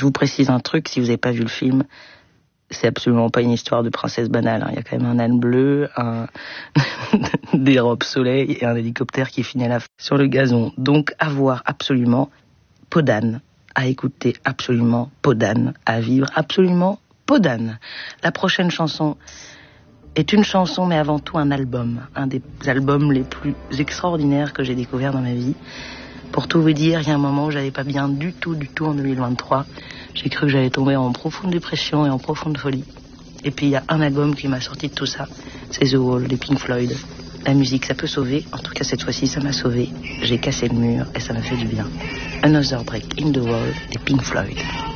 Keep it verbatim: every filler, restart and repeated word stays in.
je vous précise un truc, si vous n'avez pas vu le film, c'est absolument pas une histoire de princesse banale. Hein. Il y a quand même un âne bleu, un... des robes soleil et un hélicoptère qui finit à la fin sur le gazon. Donc à voir absolument, peau d'âne, à écouter absolument, peau d'âne, à vivre absolument, peau d'âne. La prochaine chanson est une chanson, mais avant tout un album. Un des albums les plus extraordinaires que j'ai découvert dans ma vie. Pour tout vous dire, il y a un moment où j'allais pas bien du tout, du tout en deux mille vingt-trois. J'ai cru que j'allais tomber en profonde dépression et en profonde folie. Et puis il y a un album qui m'a sorti de tout ça. C'est The Wall, des Pink Floyd. La musique, ça peut sauver. En tout cas, cette fois-ci, ça m'a sauvé. J'ai cassé le mur et ça m'a fait du bien. Another Break in the Wall, des Pink Floyd.